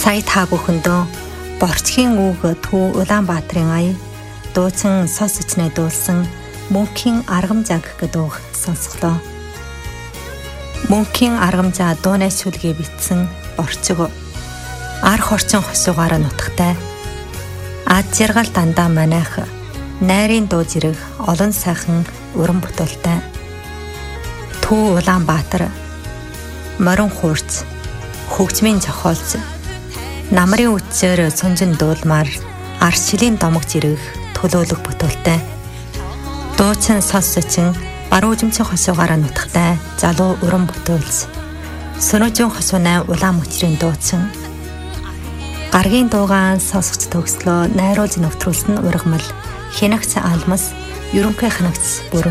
Сая та бүхэндөө Борчхийн үг Төв Улаанбаатарын ая дуучин сонсож найдуулсан Мөнхийн аргамжаа гэдэг үг сонсголоо. Мөнхийн аргамжаа дуунай шүлгээ бичсэн Борчиг арх орчин хосуугаараа нутагтай. Ад жаргал дандаа манайх найрын дуу зэрэг олон сайхан уран бүтээлтэй. Төв Улаанбаатар морин хуурц хөгжмийн зохиолч намрын үтсээр сунжин дуулмаар аршилийн домог зэрэг төлөөлөг бүтээлтэй. Дуучин сонсочин баруун үзмцэн хосуугаараа нутагтай залуу уран бүтээлч Сөнөжин хосуунай улаан мөчрийн дуучин. Гаргийн дуугаан сонсогч төгслөө найруулж нэвтрүүлсэн ургамал хянагц алмас ерөнхий хянагц